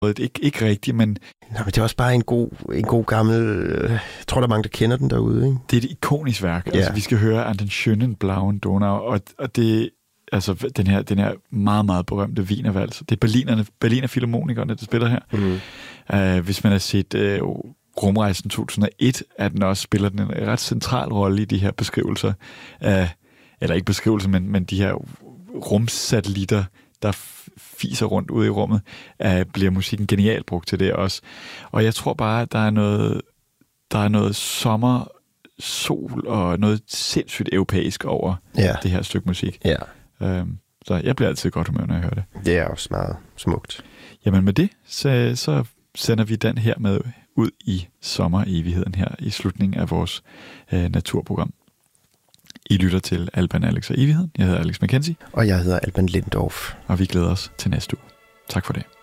Ikke rigtigt, men... Nej, men det er også bare en god gammel... jeg tror, der er mange, der kender den derude, ikke? Det er et ikonisk værk. Ja. Altså, vi skal høre An den schönen blauen Donau, og det... Altså, den her meget, meget berømte Wienervals. Det er Berliner Philharmonikerne, der spiller her. Hvis man har set Rumrejsen 2001, at den også spiller den en ret central rolle i de her beskrivelser. Eller ikke beskrivelser, men de her rumsatellitter, der fiser rundt ude i rummet, bliver musikken genialt brugt til det også. Og jeg tror bare, at der er noget sommer, sol og noget sindssygt europæisk over det her stykke musik. Ja. Så jeg bliver altid godt humør, når jeg hører det. Det er også meget smukt. Jamen med det, så sender vi den her med ud i sommerevigheden her i slutningen af vores naturprogram. I lytter til Alban, Alex og Evigheden. Jeg hedder Alex McKenzie. Og jeg hedder Alban Lindorf. Og vi glæder os til næste uge. Tak for det.